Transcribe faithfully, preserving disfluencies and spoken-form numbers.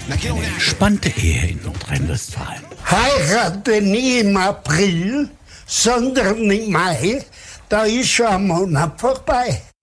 Eine entspannte Ehe in Nordrhein-Westfalen. Heirate nie im April, sondern im Mai, da ist schon ein Monat vorbei.